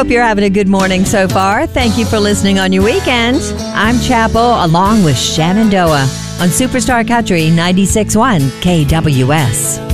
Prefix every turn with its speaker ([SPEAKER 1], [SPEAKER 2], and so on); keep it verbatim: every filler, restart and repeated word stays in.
[SPEAKER 1] hope you're having a good morning so far. Thank you for listening on your weekend. I'm Chapo, along with Shenandoah on Superstar Country ninety-six point one K W S.